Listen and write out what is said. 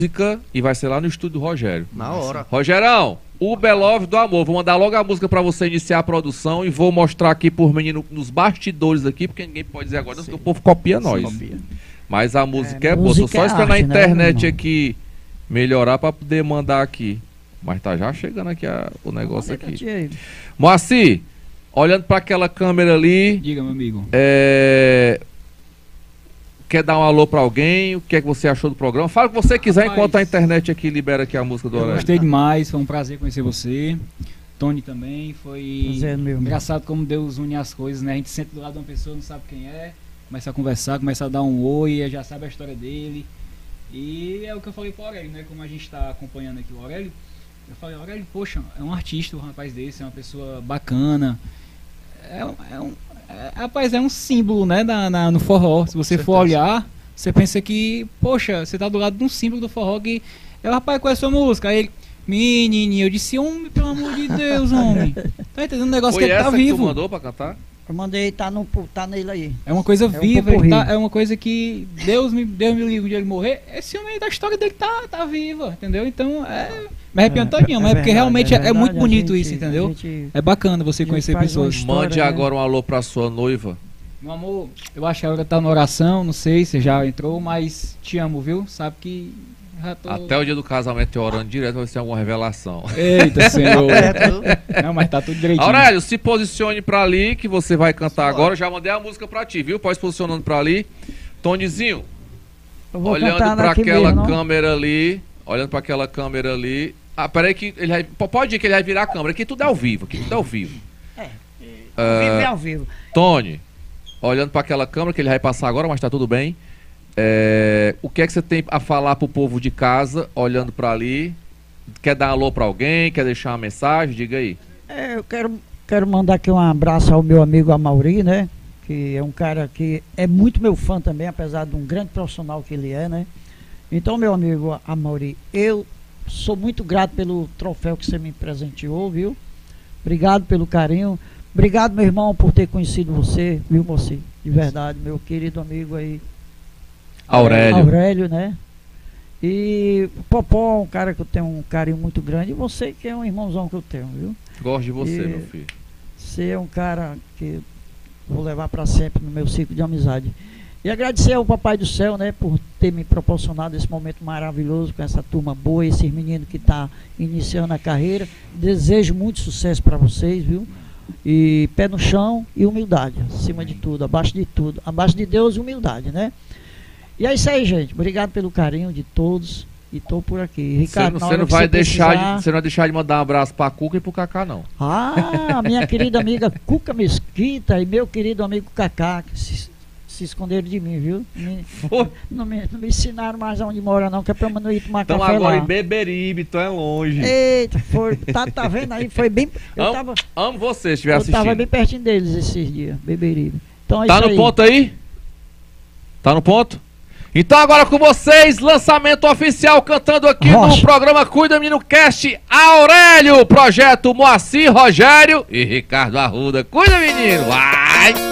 música e vai ser lá no estúdio do Rogério. Na hora. Rogerão, o Belove do Amor. Vou mandar logo a música pra você iniciar a produção e vou mostrar aqui por menino nos bastidores aqui, porque ninguém pode dizer agora, porque o povo copia nós. Copia. Mas a música é boa. Tô só esperando a internet aqui melhorar pra poder mandar aqui. Mas tá já chegando aqui o negócio aqui. Moacir, olhando pra aquela câmera ali. Diga, meu amigo. Quer dar um alô pra alguém? O que é que você achou do programa? Fala o que você quiser. Rapaz, enquanto a internet aqui libera aqui a música do Aurélio. Gostei demais, foi um prazer conhecer você. Tony também, foi engraçado como Deus une as coisas, né? A gente senta do lado de uma pessoa, não sabe quem é, começa a conversar, começa a dar um oi, já sabe a história dele. E é o que eu falei pro Aurélio, né? Como a gente tá acompanhando aqui o Aurélio, eu falei, Aurélio, poxa, é um artista, um rapaz desse, é uma pessoa bacana. Rapaz, é um símbolo, né, no forró. Se você for olhar, você pensa que, poxa, você tá do lado de um símbolo do forró que é o rapaz com a sua música. Aí ele, menininho, eu disse, homem, pelo amor de Deus, homem. Tá entendendo um negócio que ele tá vivo. Que tu mandou pra cantar? Eu mandei, tá nele aí. É uma coisa viva, é uma coisa que Deus me livre de ele morrer. Esse homem da história dele tá viva, entendeu? Então me arrepiando todinho, mas é porque realmente é muito bonito isso, entendeu? É bacana você conhecer pessoas. História, mande agora um alô pra sua noiva. Meu amor, eu acho que ela tá na oração, não sei se já entrou, mas te amo, viu? Sabe que já tô... Até o dia do casamento eu orando direto pra ver se tem alguma revelação. Eita, Senhor. Não, mas tá tudo direitinho. Aurélio, se posicione pra ali que você vai cantar agora. Já mandei a música pra ti, viu? Pode se posicionando pra ali. Tonizinho, olhando pra aquela câmera ali. Olhando pra aquela câmera ali. Ah, peraí que ele vai... Pode ir que ele vai virar a câmera. Aqui tudo é ao vivo. Aqui tudo é ao vivo. É ao vivo. Tony, olhando pra aquela câmera que ele vai passar agora, mas tá tudo bem. O que é que você tem a falar pro povo de casa, olhando pra ali? Quer dar um alô pra alguém? Quer deixar uma mensagem? Diga aí. Eu quero mandar aqui um abraço ao meu amigo Amaury, né? Que é um cara que é muito meu fã também, apesar de um grande profissional que ele é, né? Então, meu amigo Amaury, eu sou muito grato pelo troféu que você me presenteou, viu? Obrigado pelo carinho. Obrigado, meu irmão, por ter conhecido você, viu, você? De verdade, meu querido amigo aí. Aurélio, né? E Popó, um cara que eu tenho um carinho muito grande. E você que é um irmãozão que eu tenho, viu? Gosto de você, meu filho. Você é um cara que vou levar para sempre no meu ciclo de amizade. E agradecer ao Papai do Céu, né, por ter me proporcionado esse momento maravilhoso com essa turma boa, esses meninos que tá iniciando a carreira. Desejo muito sucesso para vocês, viu? E pé no chão e humildade, acima de tudo, abaixo de tudo. Abaixo de Deus, humildade, né? E é isso aí, gente. Obrigado pelo carinho de todos. E tô por aqui. Ricardo, você não vai deixar de mandar um abraço pra Cuca e pro Cacá, não. Ah, minha querida amiga Cuca Mesquita e meu querido amigo Cacá, que se esconderam de mim, viu? Não me ensinaram mais aonde mora, não, que é pra eu não ir tomar café lá. Então agora em Beberibe, então é longe. Eita, tá vendo aí? Foi bem... Amo você, se estiver assistindo. Eu tava bem pertinho deles esses dias, Beberibe. Então é tá isso no ponto aí? Tá no ponto? Então agora com vocês, lançamento oficial cantando aqui no programa Cuida Menino Cast, Aurélio, projeto Moacir, Rogério e Ricardo Arruda. Cuida, menino! Vai!